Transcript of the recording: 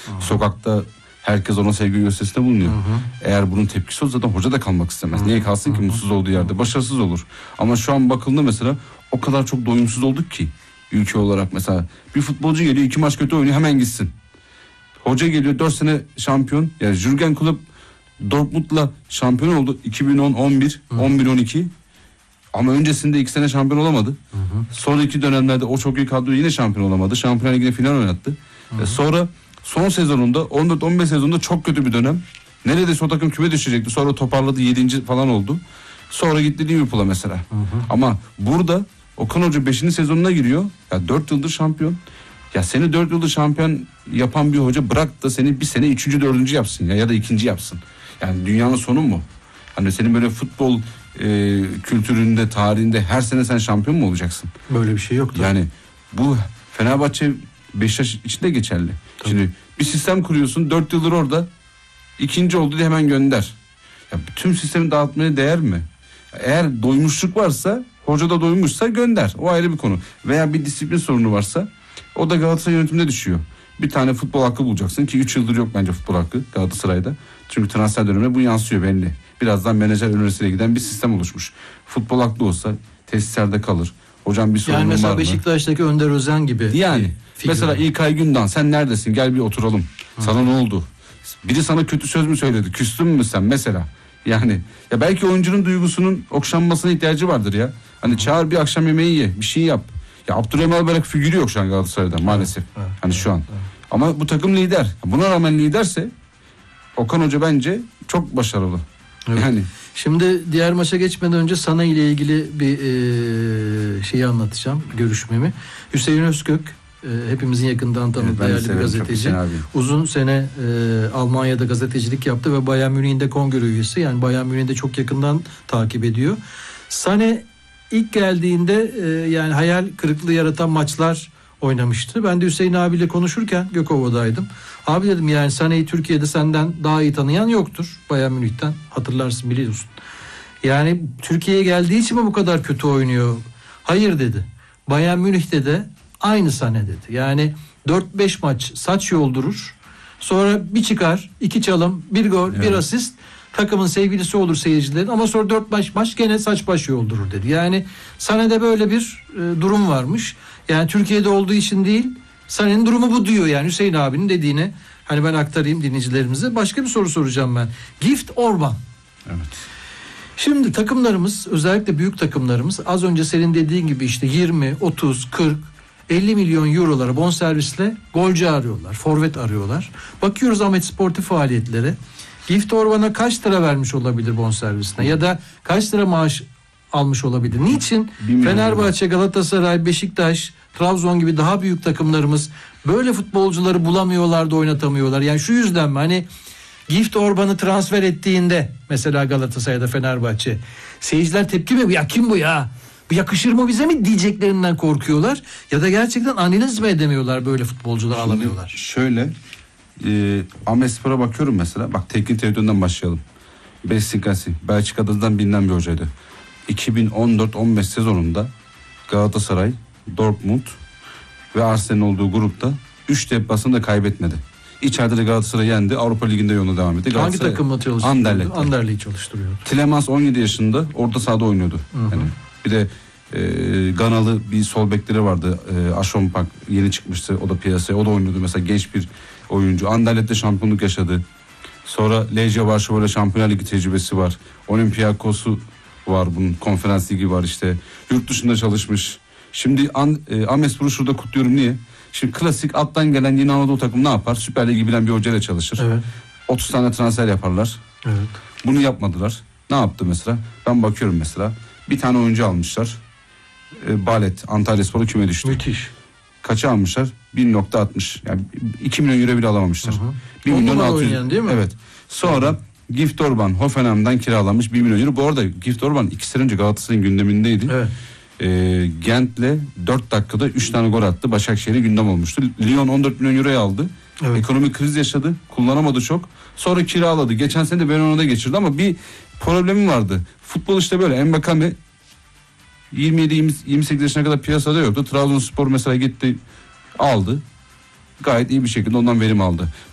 Sokakta herkes ona sevgi gösterisinde bulunuyor. Eğer bunun tepkisi olsa zaten hoca da kalmak istemez. Niye kalsın ki, mutsuz olduğu yerde? Başarısız olur. Ama şu an bakıldığında mesela o kadar çok doyumsuz olduk ki ülke olarak. Mesela bir futbolcu geliyor, 2 maç kötü oynuyor, hemen gitsin. Hoca geliyor 4 sene şampiyon. Yani Jürgen Klopp Dortmund'la şampiyon oldu 2010, 11, 11, 12. Ama öncesinde 2 sene şampiyon olamadı. Sonraki dönemlerde o çok iyi kadro yine şampiyon olamadı. Şampiyonlar Ligi'nde final oynattı. Sonra son sezonunda 14-15 sezonunda çok kötü bir dönem. Neredeyse o takım küme düşecekti. Sonra toparladı, 7. falan oldu. Sonra gitti Liverpool'a mesela. Ama burada Okan Hoca 5. sezonuna giriyor. Ya 4 yıldır şampiyon. Ya seni 4 yıldır şampiyon yapan bir hoca bırak da seni bir sene 3. 4. yapsın ya da 2. yapsın. Yani dünyanın sonu mu? Hani senin böyle futbol kültüründe, tarihinde her sene sen şampiyon mu olacaksın? Böyle bir şey yok. Yani bu Fenerbahçe, Beşiktaş için de geçerli. Tabii. Şimdi bir sistem kuruyorsun, 4 yıldır orada, 2. oldu diye hemen gönder. Ya tüm sistemi dağıtmaya değer mi? Eğer doymuşluk varsa, hoca da doymuşsa gönder. O ayrı bir konu. Veya bir disiplin sorunu varsa o da Galatasaray yönetiminde düşüyor. Bir tane futbol hakkı bulacaksın ki 3 yıldır yok bence futbol hakkı Galatasaray'da. Çünkü transfer döneminde bu yansıyor belli. Birazdan menajer üniversiteye giden bir sistem oluşmuş. Futbol hakkı olsa tesislerde kalır. Hocam bir sorun var mı? Yani mesela Beşiktaş'taki Önder Özen gibi. Yani mesela İlkay Gündoğan, sen neredesin? Gel bir oturalım. Sana ne oldu? Biri sana kötü söz mü söyledi? Küstün mü sen mesela? Yani ya belki oyuncunun duygusunun okşanmasına ihtiyacı vardır ya. Hani çağır, bir akşam yemeği ye, bir şey yap. Ya Abdurrahim Albayrak figürü yok şu an Galatasaray'da maalesef. Hani şu an. Ama bu takım lider. Buna rağmen liderse Okan Hoca bence çok başarılı. Evet. Yani şimdi diğer maça geçmeden önce sana ile ilgili bir şeyi anlatacağım, görüşmemi. Hüseyin Özkök, hepimizin yakından tanıdığı değerli bir gazeteci. Uzun sene Almanya'da gazetecilik yaptı ve Bayern Münih'in de kongre üyesi. Yani Bayern Münih'de çok yakından takip ediyor. Sane ilk geldiğinde yani hayal kırıklığı yaratan maçlar oynamıştı. Ben de Hüseyin abiyle konuşurken Gökova'daydım. Abi dedim, yani Sané'yi Türkiye'de senden daha iyi tanıyan yoktur. Bayern Münih'ten hatırlarsın, biliyorsun. Yani Türkiye'ye geldiği için mi bu kadar kötü oynuyor? Hayır dedi. Bayern Münih'te de aynı Sané dedi. Yani 4-5 maç saç yoldurur. Sonra bir çıkar, 2 çalım, 1 gol, 1 asist. Takımın sevgilisi olur seyircilerin, ama sonra 4 maç gene saç baş yoldurur dedi. Yani Sané'de böyle bir durum varmış. Yani Türkiye'de olduğu için değil, Sané'nin durumu bu diyor yani Hüseyin abinin dediğini. Hani ben aktarayım dinleyicilerimize. Başka bir soru soracağım ben. Gift Orban. Evet. Şimdi takımlarımız, özellikle büyük takımlarımız, az önce senin dediğin gibi işte 20, 30, 40, 50 milyon eurolara bonservisle golcü arıyorlar, forvet arıyorlar. Bakıyoruz Ahmet Sportif faaliyetlere. Gift Orban'a kaç lira vermiş olabilir bonservisine, ya da kaç lira maaş almış olabilir? Niçin Fenerbahçe, Galatasaray, Beşiktaş, Trabzon gibi daha büyük takımlarımız böyle futbolcuları bulamıyorlar da oynatamıyorlar? Yani şu yüzden mi? Hani Gift Orban'ı transfer ettiğinde mesela Galatasaray'da, Fenerbahçe, seyirciler tepki mi? Ya kim bu ya? Bu yakışır mı bize mi diyeceklerinden korkuyorlar? Ya da gerçekten analiz mi edemiyorlar, böyle futbolcuları alamıyorlar? Şöyle Amespor'a bakıyorum mesela. Bak, teknik direktöründen başlayalım. Besiktas, Belçika'dan bilinen bir hocaydı. 2014-15 sezonunda Galatasaray, Dortmund ve Arsenal'in olduğu grupta 3 deplasmanı da kaybetmedi. İçeride de Galatasaray yendi. Avrupa Ligi'nde yoluna devam etti. Hangi takımla çalıştırıyordu? Anderlecht'i çalıştırıyordu. Tielemans 17 yaşında orta sahada oynuyordu. Yani bir de Ganalı bir sol bekleri vardı. Aşonpak yeni çıkmıştı. O da piyasaya. O da oynuyordu. Mesela genç bir oyuncu. Anderlecht'te şampiyonluk yaşadı. Sonra Legia Varşova'yla Şampiyonlar Ligi tecrübesi var. Olympiakos'u var bunun. Konferans Ligi var işte. Yurt dışında çalışmış. Şimdi Amespor'u şurada kutluyorum. Niye? Şimdi klasik alttan gelen yeni Anadolu takımı ne yapar? Süper Ligi bilen bir hocayla çalışır. Evet. 30 tane transfer yaparlar. Evet. Bunu yapmadılar. Ne yaptı mesela? Ben bakıyorum mesela. Bir tane oyuncu almışlar. Balet, Antalyaspor'u küme düştü. Müthiş. Kaça almışlar? 1.60. Yani 2 milyon euro bile alamamışlar. 1 milyon 600. Değil mi? Evet. Sonra Gift Orban Hoffenheim'den kiralamış 1 milyon euro. Bu arada Gift Orban 2 sene önce Galatasaray'ın gündemindeydi. Evet. Gent'le 4 dakikada 3 tane gol attı. Başakşehir'e gündem olmuştu. Lyon 14 milyon euroya aldı. Evet. Ekonomik kriz yaşadı. Kullanamadı çok. Sonra kiraladı. Geçen sene de Verona'da geçirdi ama bir problemi vardı. Futbol işte böyle. Mbakame 27-28 yaşına kadar piyasada yoktu. Trabzonspor mesela gitti aldı. Gayet iyi bir şekilde ondan verim aldı.